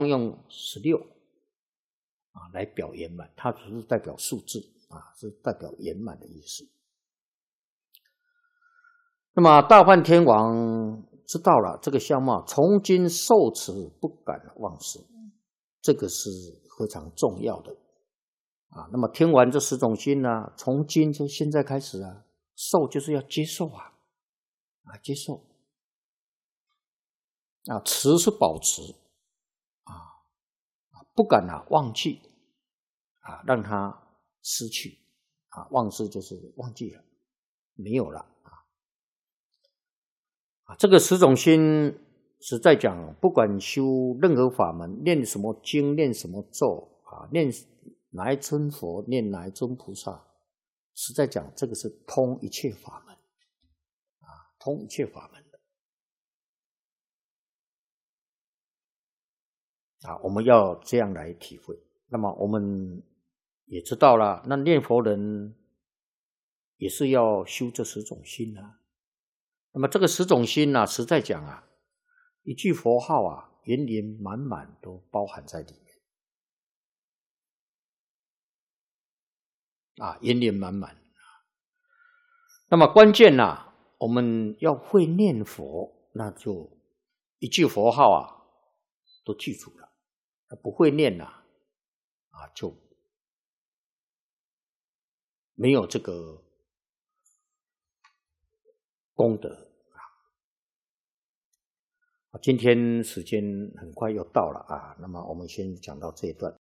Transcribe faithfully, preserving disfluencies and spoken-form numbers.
用十六啊来表圆满，它只是代表数字啊，是代表圆满的意思。那么大梵天王知道了这个相貌，从今受持不敢忘失，这个是非常重要的啊。那么听完这十种心呢，从今就现在开始啊，受就是要接受啊，啊接受啊，持是保持啊，不敢啊忘记啊，让它失去啊，忘失就是忘记了，没有了啊。啊，这个十种心是在讲，不管修任何法门，念什么经，念什么咒啊，念哪一尊佛，念哪一尊菩萨，是在讲这个是通一切法门啊，通一切法门的啊，我们要这样来体会。那么我们也知道了，那念佛人也是要修这十种心啊。那么这个十种心呢、啊，实在讲啊，一句佛号啊，圆圆满满都包含在里面啊，圆圆满满。那么关键呢、啊，我们要会念佛，那就一句佛号啊，都记住了。不会念呐、啊，啊，就没有这个功德。今天时间很快又到了啊，那么我们先讲到这一段。